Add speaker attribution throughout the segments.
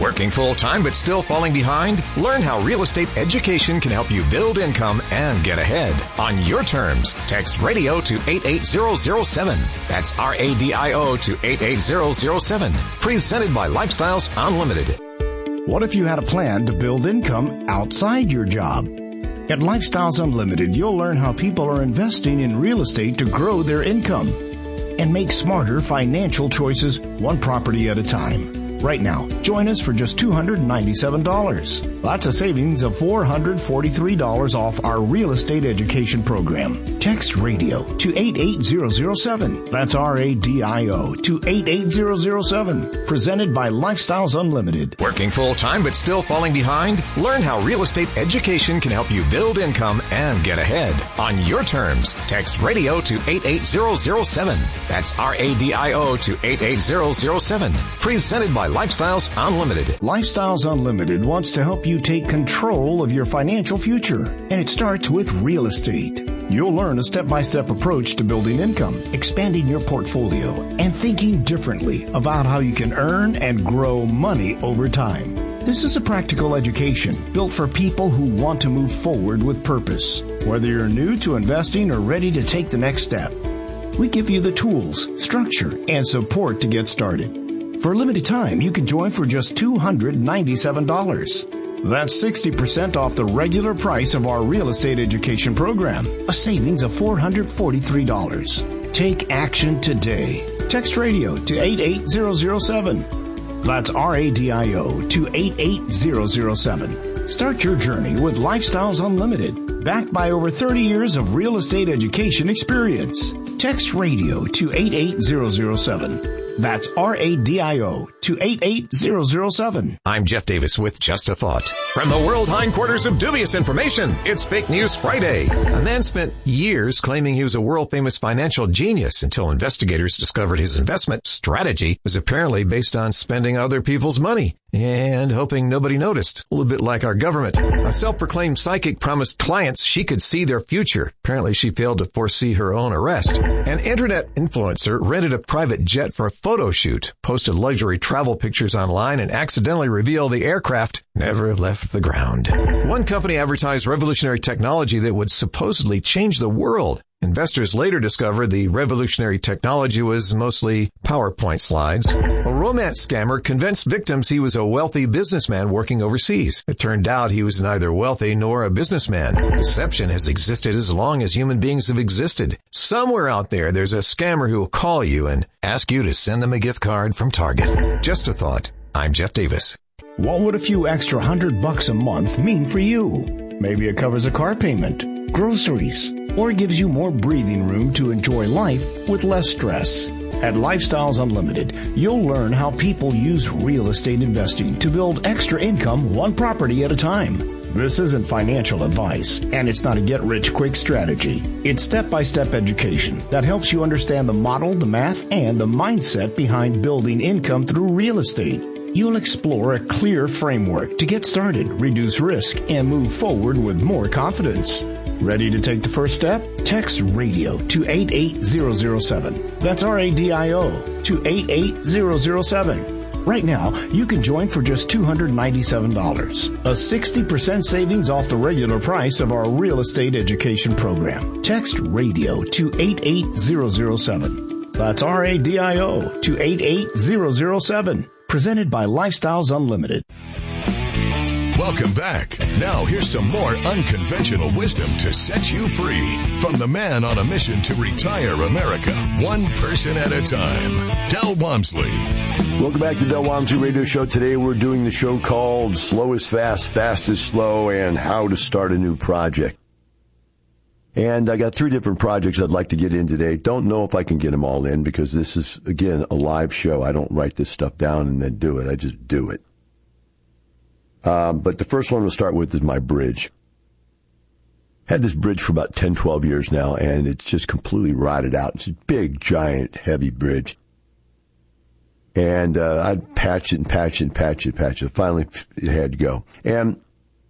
Speaker 1: Working full-time but still falling behind? Learn how real estate education can help you build income and get ahead. On your terms, text radio to 88007. That's RADIO to 88007. Presented by Lifestyles Unlimited.
Speaker 2: What if you had a plan to build income outside your job? At Lifestyles Unlimited, you'll learn how people are investing in real estate to grow their income and make smarter financial choices one property at a time. Right now, join us for just $297. That's a savings of $443 off our real estate education program. Text radio to 88007. That's RADIO to 88007. Presented by Lifestyles Unlimited.
Speaker 1: Working full-time but still falling behind? Learn how real estate education can help you build income and get ahead. On your terms, text radio to 88007. That's RADIO to 88007. Presented by Lifestyles Unlimited.
Speaker 2: Lifestyles Unlimited wants to help you take control of your financial future, and it starts with real estate. You'll learn a step-by-step approach to building income, expanding your portfolio, and thinking differently about how you can earn and grow money over time. This is a practical education built for people who want to move forward with purpose. Whether you're new to investing or ready to take the next step, we give you the tools, structure, and support to get started. For a limited time, you can join for just $297. That's 60% off the regular price of our real estate education program, a savings of $443. Take action today. Text radio to 88007. That's RADIO to 88007. Start your journey with Lifestyles Unlimited, backed by over 30 years of real estate education experience. Text radio to 88007. That's RADIO to 88007.
Speaker 1: I'm Jeff Davis with Just a Thought. From the world hindquarters of dubious information, it's Fake News Friday. A man spent years claiming he was a world-famous financial genius until investigators discovered his investment strategy was apparently based on spending other people's money and hoping nobody noticed. A little bit like our government. A self-proclaimed psychic promised clients she could see their future. Apparently she failed to foresee her own arrest. An internet influencer rented a private jet for a photo shoot, posted luxury travel pictures online, and accidentally revealed the aircraft never left the ground. One company advertised revolutionary technology that would supposedly change the world. Investors later discovered the revolutionary technology was mostly PowerPoint slides. A romance scammer convinced victims he was a wealthy businessman working overseas. It turned out he was neither wealthy nor a businessman. Deception has existed as long as human beings have existed. Somewhere out there's a scammer who will call you and ask you to send them a gift card from Target. Just a thought. I'm Jeff Davis.
Speaker 2: What would a few extra $100 a month mean for you? Maybe it covers a car payment, groceries, or gives you more breathing room to enjoy life with less stress. At Lifestyles Unlimited, you'll learn how people use real estate investing to build extra income one property at a time. This isn't financial advice, and it's not a get-rich-quick strategy. It's step-by-step education that helps you understand the model, the math, and the mindset behind building income through real estate. You'll explore a clear framework to get started, reduce risk, and move forward with more confidence. Ready to take the first step? Text radio to 88007. That's RADIO to 88007. Right now, you can join for just $297. A 60% savings off the regular price of our real estate education program. Text radio to 88007. That's RADIO to 88007. Presented by Lifestyles Unlimited.
Speaker 3: Welcome back. Now here's some more unconventional wisdom to set you free from the man on a mission to retire America, one person at a time, Del Walmsley.
Speaker 4: Welcome back to Del Walmsley Radio Show. Today we're doing the show called Slow is Fast, Fast is Slow, and How to Start a New Project. And I got 3 different projects I'd like to get in today. Don't know if I can get them all in because this is, again, a live show. I don't write this stuff down and then do it. I just do it. But the first one we'll start with is my bridge. Had this bridge for about 10, 12 years now, and it's just completely rotted out. It's a big, giant, heavy bridge. And I'd patch it and patch it and patch it and patch it. Finally, it had to go. And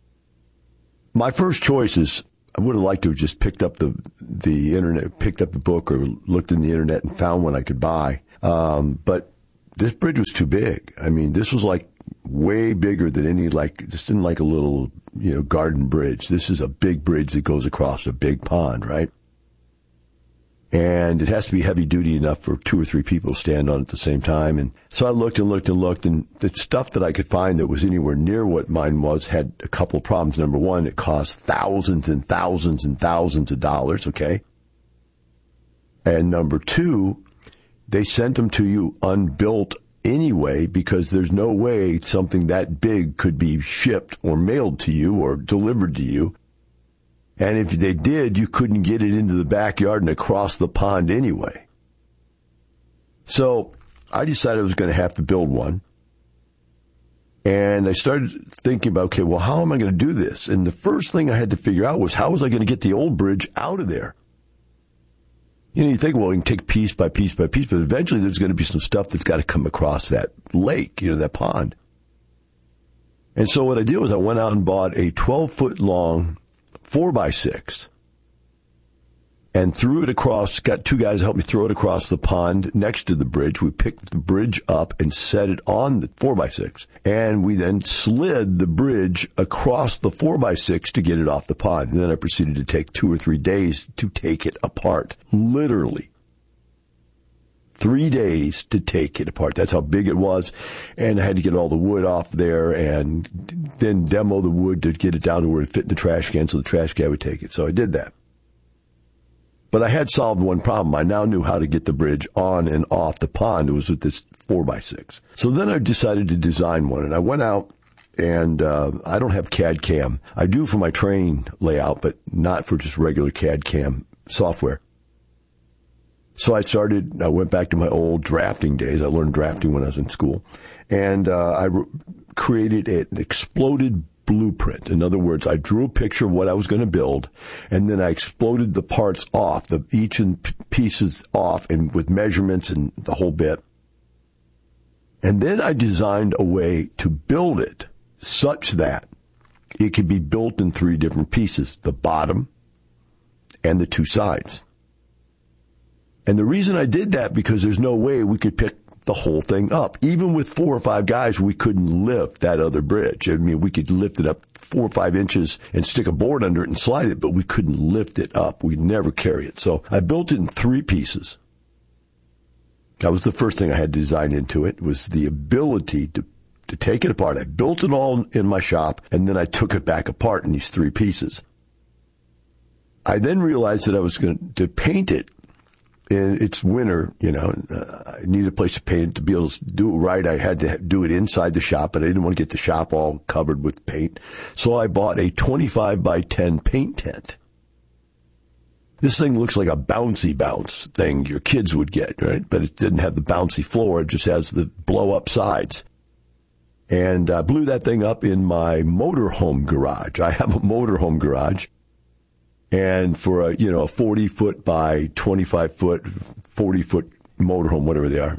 Speaker 4: my first choice is I would have liked to have just picked up the internet, picked up the book or looked in the internet and found one I could buy. But this bridge was too big. I mean, this was like way bigger than any, this isn't like a little, garden bridge. This is a big bridge that goes across a big pond, right? And it has to be heavy duty enough for 2 or 3 people to stand on at the same time. And so I looked and looked and looked, and the stuff that I could find that was anywhere near what mine was had a couple of problems. Number one, it cost thousands and thousands and thousands of dollars, okay? And number two, they sent them to you unbuilt anyway, because there's no way something that big could be shipped or mailed to you or delivered to you. And if they did, you couldn't get it into the backyard and across the pond anyway. So I decided I was going to have to build one. And I started thinking about, okay, well, how am I going to do this? And the first thing I had to figure out was, how was I going to get the old bridge out of there? You think, well, you can take piece by piece by piece, but eventually there's going to be some stuff that's got to come across that lake, that pond. And so what I did was I went out and bought a 12-foot long 4x6 and threw it across, got 2 guys to help me throw it across the pond next to the bridge. We picked the bridge up and set it on the 4x6. And we then slid the bridge across the 4x6 to get it off the pond. And then I proceeded to take 2 or 3 days to take it apart. Literally. 3 days to take it apart. That's how big it was. And I had to get all the wood off there and then demo the wood to get it down to where it fit in the trash can so the trash can would take it. So I did that. But I had solved one problem. I now knew how to get the bridge on and off the pond. It was with this 4x6. So then I decided to design one. And I went out and I don't have CAD CAM. I do for my training layout, but not for just regular CAD CAM software. So I went back to my old drafting days. I learned drafting when I was in school. And I created an exploded blueprint. In other words, I drew a picture of what I was going to build, and then I exploded the parts off, each pieces off, and with measurements and the whole bit. And then I designed a way to build it such that it could be built in 3 different pieces, the bottom and the 2 sides. And the reason I did that, because there's no way we could pick the whole thing up. Even with 4 or 5 guys, we couldn't lift that other bridge. I mean, we could lift it up 4 or 5 inches and stick a board under it and slide it, but we couldn't lift it up. We'd never carry it. So I built it in 3 pieces. That was the first thing I had to design into it, was the ability to take it apart. I built it all in my shop, and then I took it back apart in these 3 pieces. I then realized that I was going to paint it. And it's winter, I needed a place to paint it. To be able to do it right, I had to do it inside the shop, but I didn't want to get the shop all covered with paint. So I bought a 25 by 10 paint tent. This thing looks like a bouncy bounce thing your kids would get, right? But it didn't have the bouncy floor. It just has the blow-up sides. And I blew that thing up in my motorhome garage. I have a motorhome garage. And for a 40-foot by 25-foot, 40-foot motorhome, whatever they are.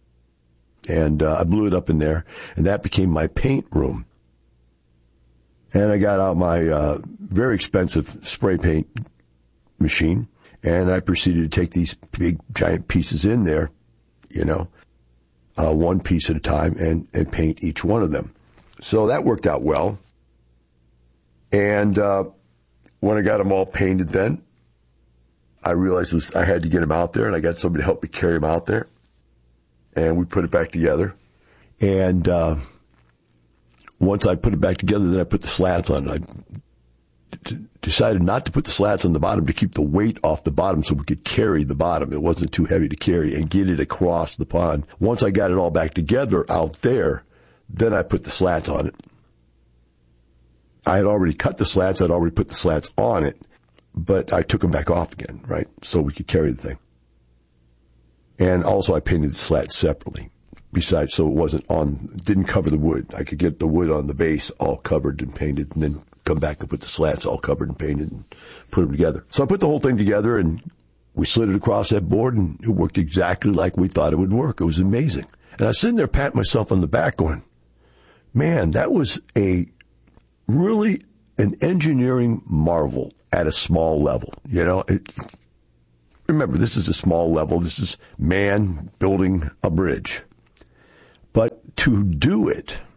Speaker 4: And I blew it up in there, and that became my paint room. And I got out my very expensive spray paint machine, and I proceeded to take these big, giant pieces in there, 1 piece at a time, and paint each one of them. So that worked out well. And when I got them all painted then, I realized I had to get them out there, and I got somebody to help me carry them out there. And we put it back together. And once I put it back together, then I put the slats on it. I decided not to put the slats on the bottom to keep the weight off the bottom so we could carry the bottom. It wasn't too heavy to carry, and get it across the pond. Once I got it all back together out there, then I put the slats on it. I had already cut the slats. I'd already put the slats on it, but I took them back off again, right? So we could carry the thing. And also I painted the slats separately. Besides, so it didn't cover the wood. I could get the wood on the base all covered and painted, and then come back and put the slats all covered and painted and put them together. So I put the whole thing together, and we slid it across that board, and it worked exactly like we thought it would work. It was amazing. And I was sitting there patting myself on the back going, man, that was really an engineering marvel at a small level. Remember, this is a small level. This is man building a bridge. But to do it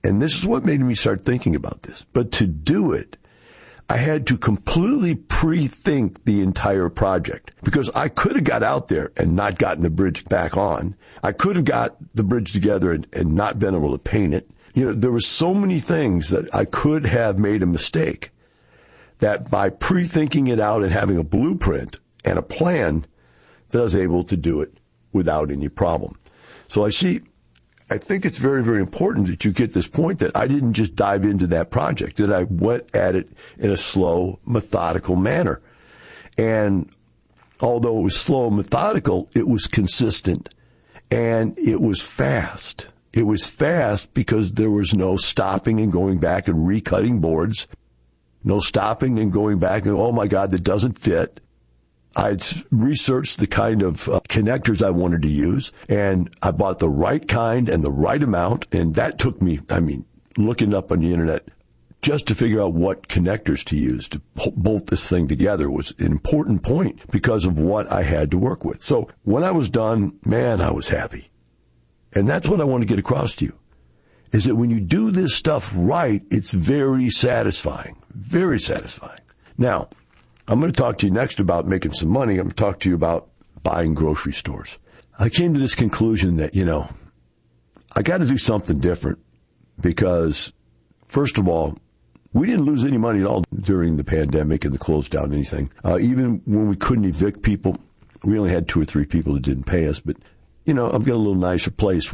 Speaker 4: And this is what made me start thinking about this. But to do it, I had to completely pre-think the entire project, because I could have got out there and not gotten the bridge back on. I could have got the bridge together and not been able to paint it. You know, there were so many things that I could have made a mistake, that by pre-thinking it out and having a blueprint and a plan, that I was able to do it without any problem. So I think it's very, very important that you get this point, that I didn't just dive into that project, that I went at it in a slow, methodical manner. And although it was slow and methodical, it was consistent and it was fast. It was fast because there was no stopping and going back and recutting boards, no stopping and going back and, oh my God, that doesn't fit. I'd researched the kind of connectors I wanted to use, and I bought the right kind and the right amount, and that took me, looking up on the internet just to figure out what connectors to use to bolt this thing together was an important point because of what I had to work with. So when I was done, man, I was happy. And that's what I want to get across to you, is that when you do this stuff right, it's very satisfying, very satisfying. Now, I'm going to talk to you next about making some money. I'm going to talk to you about buying grocery stores. I came to this conclusion that, I got to do something different because, first of all, we didn't lose any money at all during the pandemic and the close down anything. Even when we couldn't evict people, we only had 2 or 3 people that didn't pay us. But, I've got a little nicer place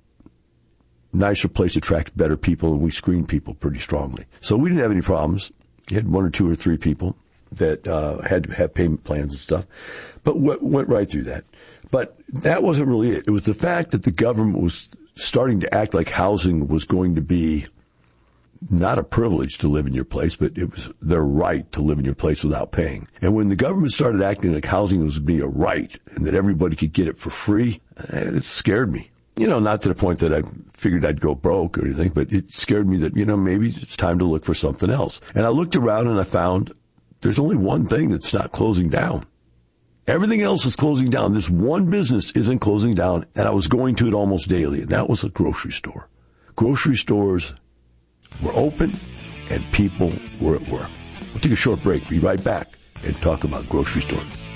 Speaker 4: attracts better people, and we screen people pretty strongly. So we didn't have any problems. You had 1 or 2 or 3 people that had to have payment plans and stuff, but went right through that. But that wasn't really it. It was the fact that the government was starting to act like housing was going to be not a privilege to live in your place, but it was their right to live in your place without paying. And when the government started acting like housing was to be a right and that everybody could get it for free, it scared me. Not to the point that I figured I'd go broke or anything, but it scared me that, maybe it's time to look for something else. And I looked around and I found there's only one thing that's not closing down. Everything else is closing down. This one business isn't closing down, and I was going to it almost daily, and that was a grocery store. Grocery stores were open, and people were at work. We'll take a short break. Be right back and talk about grocery stores.